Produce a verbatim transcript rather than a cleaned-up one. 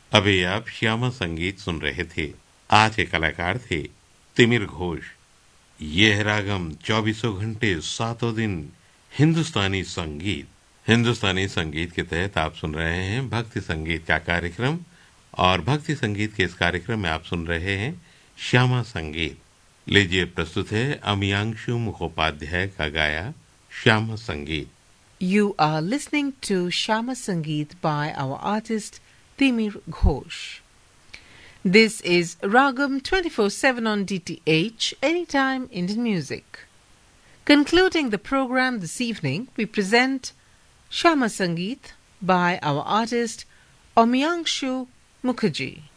अभी आप श्यामा संगीत सुन रहे थे। आज के कलाकार थे तिमिर घोष। ये है रागम चौबीसों घंटे सातों दिन हिंदुस्तानी संगीत। हिंदुस्तानी संगीत के तहत आप सुन रहे हैं भक्ति संगीत का कार्यक्रम, और भक्ति संगीत के इस कार्यक्रम में आप सुन रहे हैं श्यामा संगीत। लीजिए प्रस्तुत है अमियांशु मुखोपाध्याय का गाया श्यामा संगीत। You are listening to Shama Sangeet by our artist Timir Ghosh. This is Ragam twenty-four seven on D T H, Anytime Indian Music. Concluding the program this evening, we present Shama Sangeet by our artist Omyangshu Mukherjee.